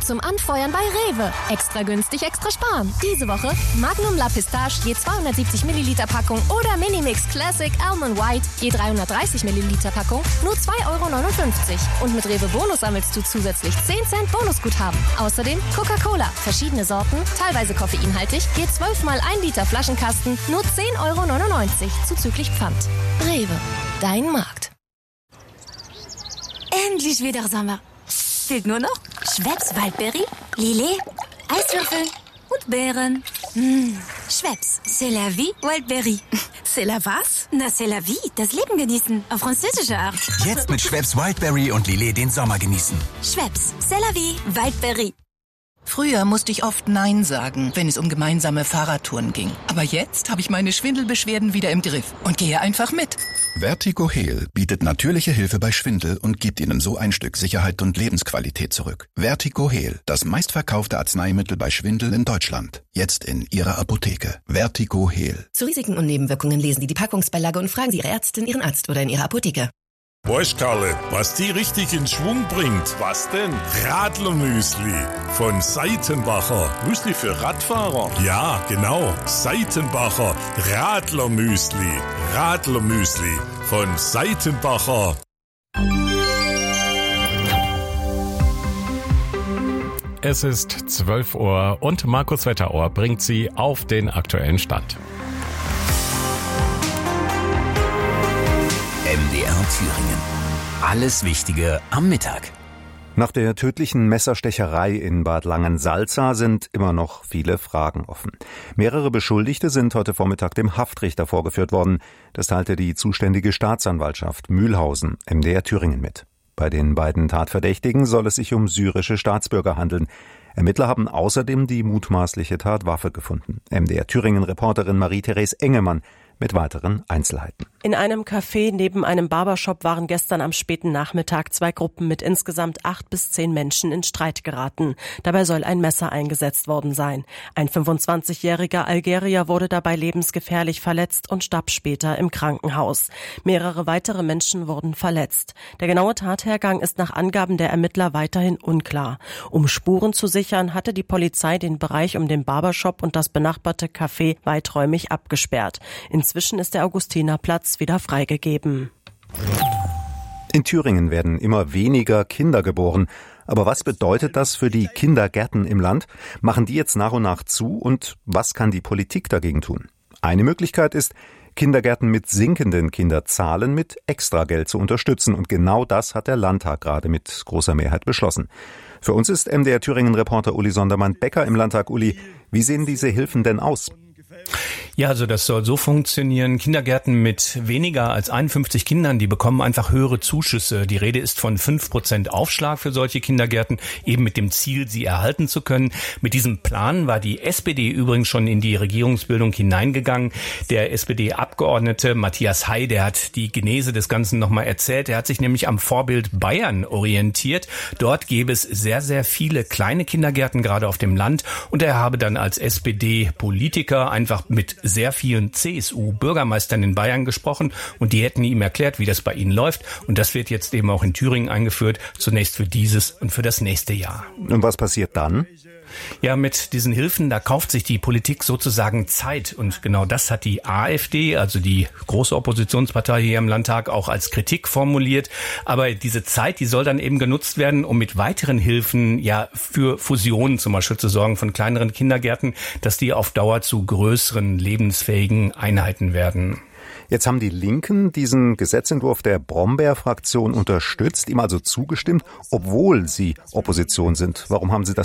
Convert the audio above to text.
zum Anfeuern bei Rewe. Extra günstig, extra sparen. Diese Woche Magnum La Pistache je 270 Milliliter Packung oder Minimix Classic Almond White je 330 Milliliter Packung nur 2,59 €. Und mit Rewe Bonus sammelst du zusätzlich 10 Cent Bonusguthaben. Außerdem Coca-Cola, verschiedene Sorten, teilweise koffeinhaltig, je 12 mal 1 Liter Flaschenkasten nur 10,99 € zuzüglich Pfand. Rewe, dein Markt. Endlich wieder Sommer. Fehlt nur noch Schweppes Waldberry, Lillet, Eiswürfel und Beeren. Schweppes, c'est la vie, Waldberry. C'est la was? Na, c'est la vie, das Leben genießen, auf französische Art. Jetzt mit Schweppes Wildberry und Lillet den Sommer genießen. Schweppes, c'est la vie, Waldberry. Früher musste ich oft Nein sagen, wenn es um gemeinsame Fahrradtouren ging. Aber jetzt habe ich meine Schwindelbeschwerden wieder im Griff und gehe einfach mit. Vertigo-Heal bietet natürliche Hilfe bei Schwindel und gibt Ihnen so ein Stück Sicherheit und Lebensqualität zurück. Vertigo-Heal, das meistverkaufte Arzneimittel bei Schwindel in Deutschland. Jetzt in Ihrer Apotheke. Vertigo-Heal. Zu Risiken und Nebenwirkungen lesen Sie die Packungsbeilage und fragen Sie Ihre Ärztin, Ihren Arzt oder in Ihrer Apotheke. Weißt, Karle, was die richtig in Schwung bringt? Was denn? Radlermüsli von Seitenbacher. Müsli für Radfahrer? Ja, genau. Seitenbacher Radlermüsli. Radlermüsli von Seitenbacher. Es ist 12 Uhr und Markus Wetterauer bringt Sie auf den aktuellen Stand. MDR Thüringen. Alles Wichtige am Mittag. Nach der tödlichen Messerstecherei in Bad Langensalza sind immer noch viele Fragen offen. Mehrere Beschuldigte sind heute Vormittag dem Haftrichter vorgeführt worden. Das teilte die zuständige Staatsanwaltschaft Mühlhausen, MDR Thüringen, mit. Bei den beiden Tatverdächtigen soll es sich um syrische Staatsbürger handeln. Ermittler haben außerdem die mutmaßliche Tatwaffe gefunden. MDR Thüringen-Reporterin Marie-Therese Engemann mit weiteren Einzelheiten. In einem Café neben einem Barbershop waren gestern am späten Nachmittag 2 Gruppen mit insgesamt 8 bis 10 Menschen in Streit geraten. Dabei soll ein Messer eingesetzt worden sein. Ein 25-jähriger Algerier wurde dabei lebensgefährlich verletzt und starb später im Krankenhaus. Mehrere weitere Menschen wurden verletzt. Der genaue Tathergang ist nach Angaben der Ermittler weiterhin unklar. Um Spuren zu sichern, hatte die Polizei den Bereich um den Barbershop und das benachbarte Café weiträumig abgesperrt. Inzwischen ist der Augustinerplatz wieder freigegeben. In Thüringen werden immer weniger Kinder geboren. Aber was bedeutet das für die Kindergärten im Land? Machen die jetzt nach und nach zu? Und was kann die Politik dagegen tun? Eine Möglichkeit ist, Kindergärten mit sinkenden Kinderzahlen mit Extrageld zu unterstützen. Und genau das hat der Landtag gerade mit großer Mehrheit beschlossen. Für uns ist MDR Thüringen-Reporter Uli Sondermann-Becker im Landtag. Uli, wie sehen diese Hilfen denn aus? Ja, also das soll so funktionieren. Kindergärten mit weniger als 51 Kindern, die bekommen einfach höhere Zuschüsse. Die Rede ist von 5% Aufschlag für solche Kindergärten, eben mit dem Ziel, sie erhalten zu können. Mit diesem Plan war die SPD übrigens schon in die Regierungsbildung hineingegangen. Der SPD-Abgeordnete Matthias Hay, der hat die Genese des Ganzen nochmal erzählt. Er hat sich nämlich am Vorbild Bayern orientiert. Dort gäbe es sehr, sehr viele kleine Kindergärten, gerade auf dem Land. Und er habe dann als SPD-Politiker einfach mit sehr vielen CSU-Bürgermeistern in Bayern gesprochen und die hätten ihm erklärt, wie das bei ihnen läuft. Und das wird jetzt eben auch in Thüringen eingeführt, zunächst für dieses und für das nächste Jahr. Und was passiert dann? Ja, mit diesen Hilfen, da kauft sich die Politik sozusagen Zeit. Und genau das hat die AfD, also die große Oppositionspartei hier im Landtag, auch als Kritik formuliert. Aber diese Zeit, die soll dann eben genutzt werden, um mit weiteren Hilfen ja für Fusionen zum Beispiel zu sorgen von kleineren Kindergärten, dass die auf Dauer zu größeren, lebensfähigen Einheiten werden. Jetzt haben die Linken diesen Gesetzentwurf der Brombeer-Fraktion unterstützt, ihm also zugestimmt, obwohl sie Opposition sind. Warum haben sie das